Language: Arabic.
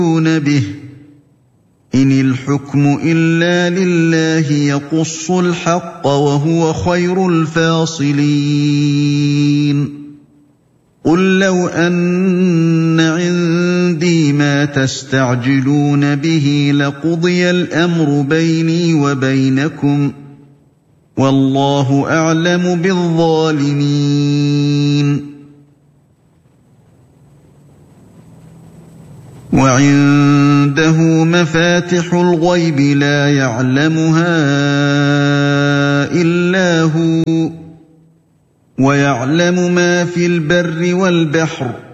به إن الحكم إلا لله يقص الحق وهو خير الفاصلين قل لو أن عندي ما تستعجلون به لقضي الأمر بيني وبينكم والله أعلم بالظالمين وعنده مفاتح الغيب لا يعلمها إلا هو ويعلم ما في البر والبحر